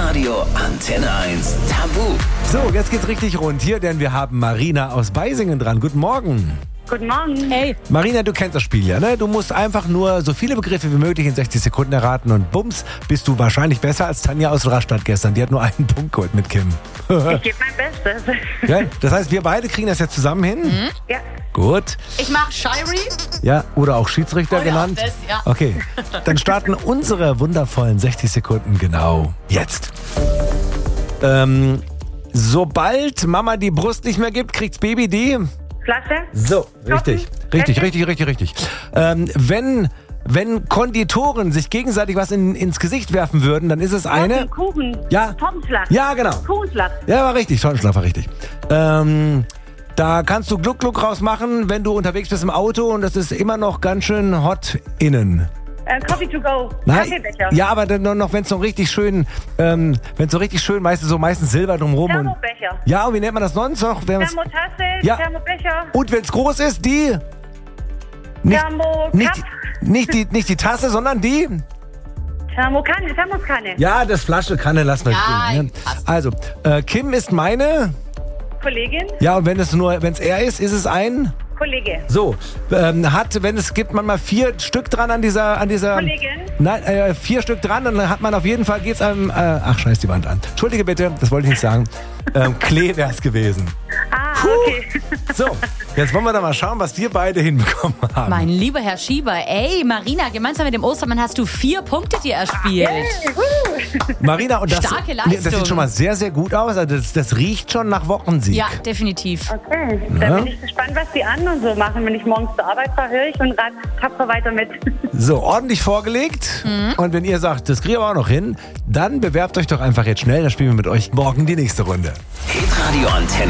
Hitradio Antenne 1 Tabu. So, jetzt geht's richtig rund hier, denn wir haben Marina aus Beisingen dran. Guten Morgen. Guten Morgen. Hey. Marina, du kennst das Spiel ja, ne? Du musst einfach nur so viele Begriffe wie möglich in 60 Sekunden erraten und bums, bist du wahrscheinlich besser als Tanja aus Rastatt gestern. Die hat nur einen Punkt geholt mit Kim. Ich gebe mein Bestes. Ja, das heißt, wir beide kriegen das jetzt zusammen hin? Ja. Gut. Ich mach Shirey. Ja, oder auch Schiedsrichter Oder genannt. auch das, ja. Okay, dann starten unsere wundervollen 60 Sekunden genau jetzt. Sobald Mama die Brust nicht mehr gibt, kriegt's Baby die... Flasche? So, richtig. Flasche? Richtig. Wenn Konditoren sich gegenseitig was ins Gesicht werfen würden, dann ist es eine... Kuchen. Ja. Tortenschlag. Ja, genau. Kuchenschlag. Ja, war richtig. Tortenschlag war richtig. Da kannst du Gluck-Gluck rausmachen, wenn du unterwegs bist im Auto und das ist immer noch ganz schön hot innen. Coffee to go. Nein, Kaffeebecher. ja, aber dann noch, wenn es so richtig schön, meistens Silber drumherum. Thermobecher. Ja, und wie nennt man das sonst noch? Thermotasse, Ja. Thermobecher, Und wenn es groß ist, die... Nicht die Tasse, sondern die... Thermoskanne. Ja, das Flasche, Kanne lassen wir Ja, stehen. Ne? passt. Also, Kim ist meine... Kollegin, Ja, und wenn es er ist es ein... Kollege. So, gibt man mal 4 Stück dran an dieser... Kollegin. Nein, 4 Stück dran, dann hat man auf jeden Fall, geht's einem... ach, scheiß die Wand an. Entschuldige bitte, das wollte ich nicht sagen. Klee wär's gewesen. Okay. So, jetzt wollen wir da mal schauen, was wir beide hinbekommen haben. Mein lieber Herr Schieber, ey, Marina, gemeinsam mit dem Ostermann hast du 4 Punkte dir erspielt. Marina, und das, Starke Leistung. das sieht schon mal sehr, sehr gut aus. Also das riecht schon nach Wochensieg. Ja, definitiv. Okay, dann bin ich gespannt, was die anderen so machen. Wenn ich morgens zur Arbeit fahre, höre ich und tapfer weiter mit. So, ordentlich vorgelegt. Und wenn ihr sagt, das kriegen wir auch noch hin, dann bewerbt euch doch einfach jetzt schnell. Dann spielen wir mit euch morgen die nächste Runde. Hitradio Antenne